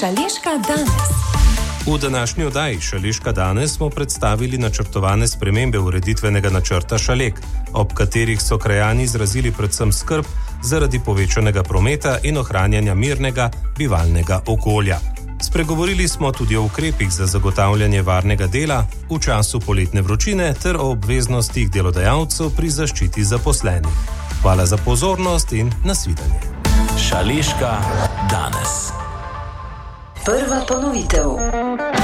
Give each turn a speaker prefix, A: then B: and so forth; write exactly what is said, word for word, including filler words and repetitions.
A: Šaleška danes.
B: V današnji oddaji Šaleška danes smo predstavili načrtovane spremembe ureditvenega načrta Šalek, ob katerih so krajani izrazili predvsem skrb zaradi povečanega prometa in ohranjanja mirnega bivalnega okolja. Spregovorili smo tudi o ukrepih za zagotavljanje varnega dela v času poletne vročine ter o obveznostih delodajalcev pri zaščiti zaposlenih. Hvala za pozornost in nasvidenje.
C: Šaleška danes.
A: Prva ponovitev.